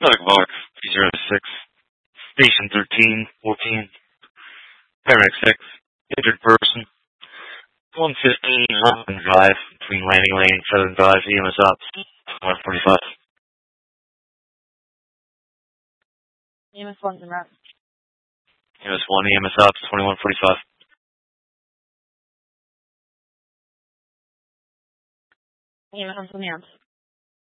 Medic Box 306, Station 1314, Paramedic 6, injured person, 115 Robin Drive, between Landing Lane and Southern Drive, EMS Ops, 145. EMS 1's en route. EMS 1, EMS Ops, 2145. EMS 1's on the arms.